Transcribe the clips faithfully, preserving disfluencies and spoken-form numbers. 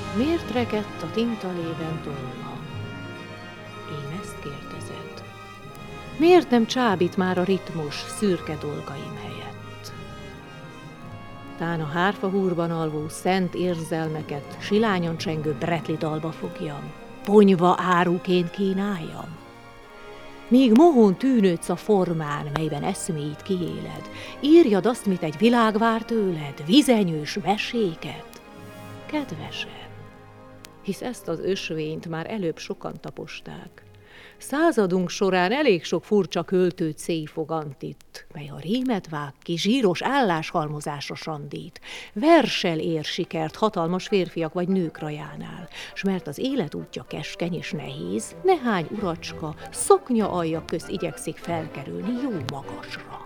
Miért rekedt a tintalében tolma? Én ezt kérdezed. Miért nem csábít már a ritmus szürke dolgaim helyett? Tán a hárfahúrban alvó szent érzelmeket silányon csengő bretli dalba fogjam, ponyva áruként kínáljam. Míg mohón tűnődsz a formán, melyben eszméit kiéled, írjad azt, mit egy világ vár tőled, vizenyős meséket, kedvesen, hisz ezt az ösvényt már előbb sokan taposták. Századunk során elég sok furcsa költőt széjfogant itt, mely a rímet vág ki, zsíros álláshalmozásra sandít, versel ér sikert hatalmas férfiak vagy nők rajánál, s mert az élet útja keskeny és nehéz, nehány uracska szoknya alja közt igyekszik felkerülni jó magasra.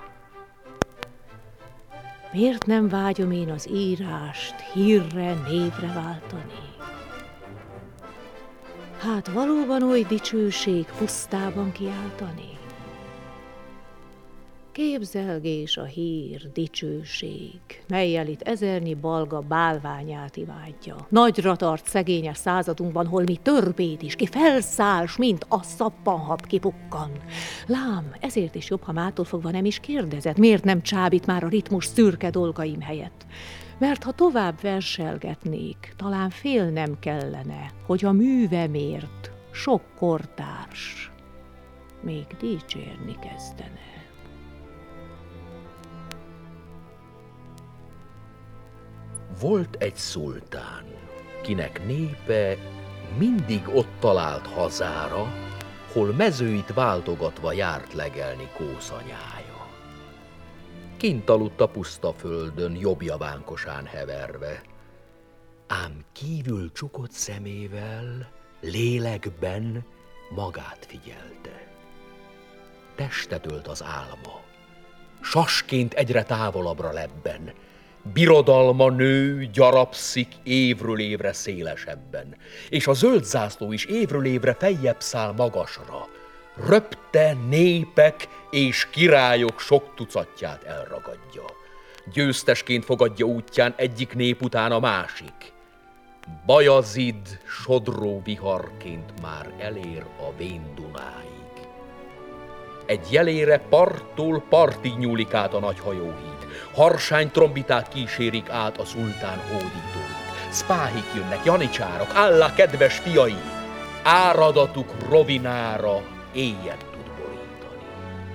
Miért nem vágyom én az írást hírre, névre váltani? Hát valóban oly dicsőség pusztában kiáltani? Képzelgés a hír, dicsőség, mellyel itt ezernyi balga bálványát imádja. Nagyra tart szegényes századunkban, hol mi törbét is, ki felszáll, s mint a szappanhab kipukkan. Lám, ezért is jobb, ha mától fogva nem is kérdezed, miért nem csábít már a ritmus szürke dolgaim helyett. Mert ha tovább verselgetnék, talán félnem kellene, hogy a művemért sok kortárs még dicsérni kezdene. Volt egy szultán, kinek népe mindig ott talált hazára, hol mezőit váltogatva járt legelni kószanyája. Kint aludt a puszta földön, jobbjavánkosán heverve, ám kívül csukott szemével, lélekben magát figyelte. Testet ölt az álma, sasként egyre távolabbra lebben, birodalma nő, gyarapszik évről évre szélesebben, és a zöld zászló is évről évre feljebb száll magasra, röpte népek és királyok sok tucatját elragadja. Győztesként fogadja útján egyik nép után a másik. Bajazid sodró viharként már elér a vén Dunáig. Egy jelére parttól partig nyúlik át a nagy hajóhíd. Harsány trombiták kísérik át a szultán hódítóit. Szpáhik jönnek, janicsárok, állá kedves fiai, áradatuk rovinára éjjel tud borítani.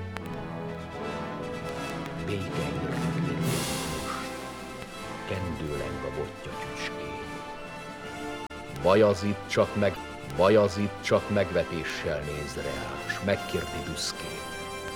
Békehírnek érkezik most, kendőleng a botja csücskén. Bajazid csak meg, Bajazid csak megvetéssel néz rá, s megkérdi büszkén.